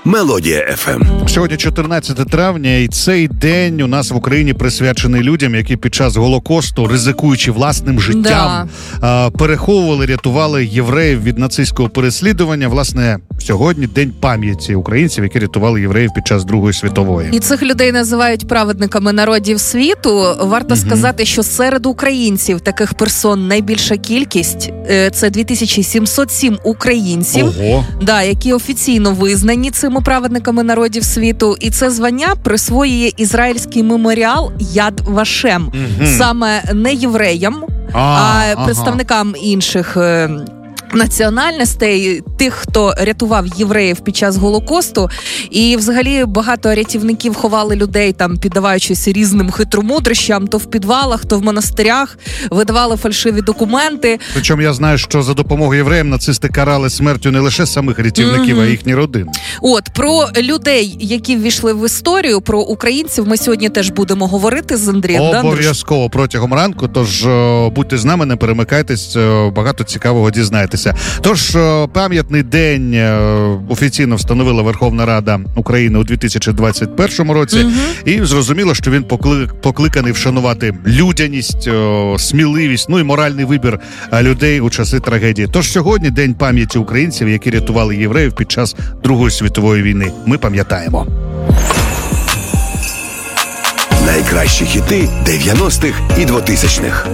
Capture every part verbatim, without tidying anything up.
Мелодія еф ем. Сьогодні чотирнадцяте травня, і цей день у нас в Україні присвячений людям, які під час Голокосту, ризикуючи власним життям, да. переховували, рятували євреїв від нацистського переслідування. Власне, сьогодні день пам'яті українців, які рятували євреїв під час Другої світової. І цих людей називають праведниками народів світу. Варто угу. сказати, що серед українців таких персон найбільша кількість – це дві тисячі сімсот сім українців, да, які офіційно визнані цими праведниками народів світу. І це звання присвоює ізраїльський меморіал Яд Вашем. Угу. Саме не євреям, а, а представникам ага. інших національностей, тих, хто рятував євреїв під час Голокосту. І взагалі багато рятівників ховали людей, там, піддаваючись різним хитромудрощам, то в підвалах, то в монастирях, видавали фальшиві документи. Причому я знаю, що за допомогою євреям нацисти карали смертю не лише самих рятівників, mm-hmm. а їхні родини. От, про людей, які ввійшли в історію, про українців ми сьогодні теж будемо говорити з Андрієм. Обов'язково протягом ранку, тож будьте з нами, не перемикайтесь, багато цікавого дізнаєтеся. Тож, пам'ятний день офіційно встановила Верховна Рада України у дві тисячі двадцять першому році, угу. і зрозуміло, що він покликаний вшанувати людяність, сміливість, ну і моральний вибір людей у часи трагедії. Тож сьогодні день пам'яті українців, які рятували євреїв під час Другої світової війни. Ми пам'ятаємо. Найкращі хіти дев'яностих і двотисячних.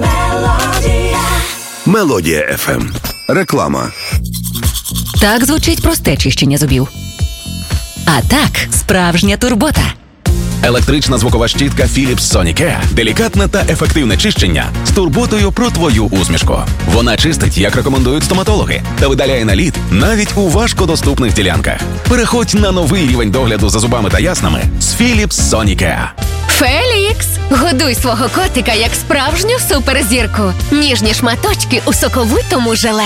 Мелодія еф ем. Реклама. Так звучить просте чищення зубів. А так, справжня турбота. Електрична звукова щітка Philips Sonicare. Делікатне та ефективне чищення з турботою про твою усмішку. Вона чистить, як рекомендують стоматологи, та видаляє наліт навіть у важкодоступних ділянках. Переходь на новий рівень догляду за зубами та яснами з Philips Sonicare. Фелікс, годуй свого котика як справжню суперзірку. Ніжні шматочки у соковитому желе.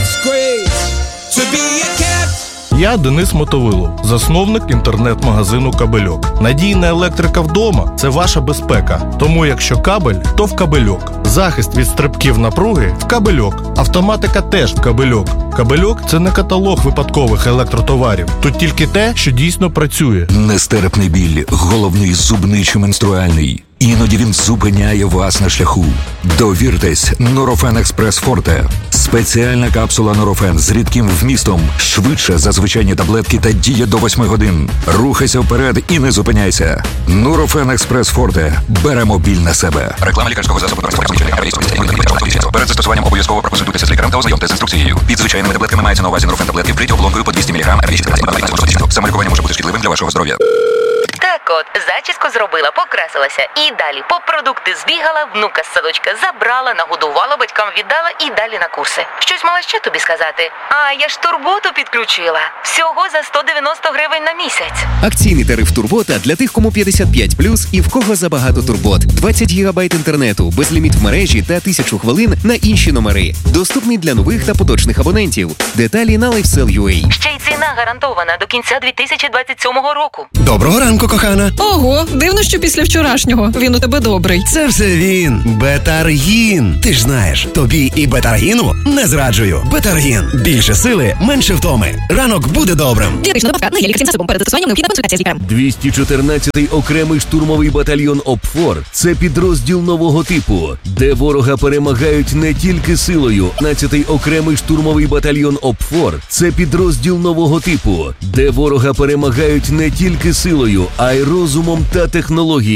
Я Денис Мотовилов, засновник інтернет-магазину «Кабельок». Надійна електрика вдома – це ваша безпека. Тому якщо кабель, то в «Кабельок». Захист від стрибків напруги – в «Кабельок». Автоматика теж в «Кабельок». «Кабельок» – це не каталог випадкових електротоварів. Тут тільки те, що дійсно працює. Нестерпний біль, головний зубний чи менструальний. Іноді він зупиняє вас на шляху. Довіртесь Нурофен Експрес Форте. Спеціальна капсула Нурофен з рідким вмістом. Швидше за звичайні таблетки та діє до восьми годин. Рухайся вперед і не зупиняйся. Нурофен Експрес Форте. Беремо біль на себе. Реклама лікарського засобу. Перед застосуванням обов'язково проконсультуйтеся з лікарем та ознайомтеся з інструкцією. Під звичайними таблетками мається на увазі Нурофен таблетки вкриті оболонкою по двісті міліграм. Самолікування може бути шкідливим для вашого здоров'я. Так от, зачіску зробила, покрасилася і далі по продукти збігала, внука з садочка забрала, нагодувала, батькам віддала і далі на курси. Щось мала ще тобі сказати? А, я ж турботу підключила. Всього за сто дев'яносто гривень на місяць. Акційний тариф Турбота для тих, кому п'ятдесят п'ять плюс і в кого забагато турбот. двадцять гігабайт інтернету, безліміт в мережі та тисячу хвилин на інші номери. Доступний для нових та поточних абонентів. Деталі на LifeSell.ua. Ще й ціна гарантована до кінця дві тисячі двадцять сьомого року. Доброго ранку, кохана. Ого, дивно, що після вчорашнього. Він у тебе добрий. Це все він. Бетаргін. Ти ж знаєш, тобі і Бетаргіну не зраджую. Бетаргін. Більше сили, менше втоми. Ранок буде добрим. Дієтична добавка не є лікарським засобом. Перед застосуванням необхідна консультація з лікарем. двісті чотирнадцятий окремий штурмовий батальйон ОПФОР – це підрозділ нового типу, де ворога перемагають не тільки силою. дванадцятий окремий штурмовий батальйон ОПФОР – це підрозділ нового типу, де ворога перемагають не тільки силою, а й розумом та технологією.